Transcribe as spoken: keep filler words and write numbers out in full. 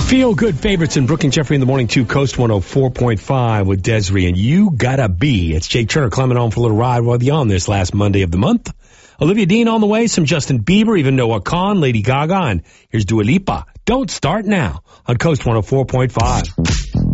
Feel good favorites in Brooke and Jeffrey in the morning, two Coast one oh four point five with Desiree and You Gotta Be. It's Jake Turner climbing on for a little ride while you're on this last Monday of the month. Olivia Dean on the way, some Justin Bieber, even Noah Kahan, Lady Gaga, and here's Dua Lipa. Don't Start Now on Coast one oh four point five.